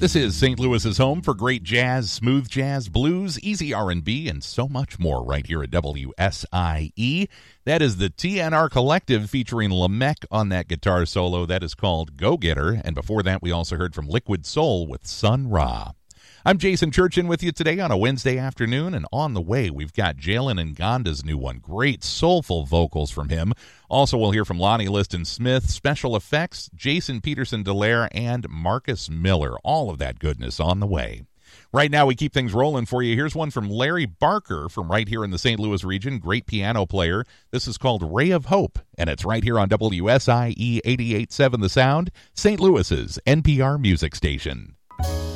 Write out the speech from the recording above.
This is St. Louis's home for great jazz, smooth jazz, blues, easy R&B, and so much more right here at WSIE. That is the TNR Collective featuring Lamech on that guitar solo. That is called Go Getter. And before that, we also heard from Liquid Soul with Sun Ra. I'm Jason Churchin with you today on a Wednesday afternoon, and on the way, we've got Jalen Nganda's new one. Great soulful vocals from him. Also, we'll hear from Lonnie Liston Smith, special effects, Jason Peterson Dallaire, and Marcus Miller. All of that goodness on the way. Right now, we keep things rolling for you. Here's one from Larry Barker from right here in the St. Louis region. Great piano player. This is called Ray of Hope, and it's right here on WSIE 88.7 The Sound, St. Louis's NPR music station.